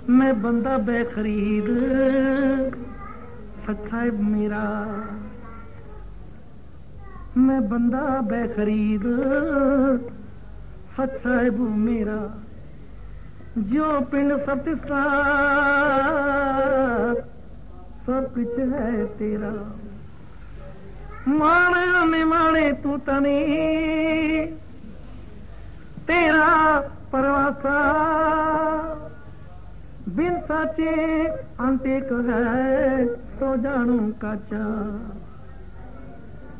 मैं बंदा बेखरीद सच्चा है मेरा, मैं बंदा बेखरीद सच्चा है वो मेरा, जो पिंड सतिसा सब कुछ है तेरा। माने में माने तू तनी तेरा परवासा, बिन साचे अंते को है तो जानू काचा।